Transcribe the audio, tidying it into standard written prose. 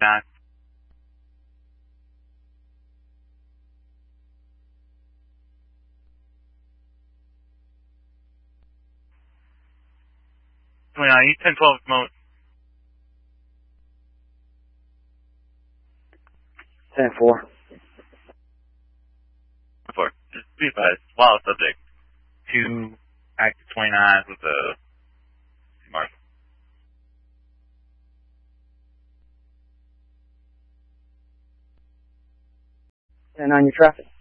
back. East 1012 remote. 10-4. 4. Just be advised. Wild subject. 2 active 29 with a mark. And on your traffic.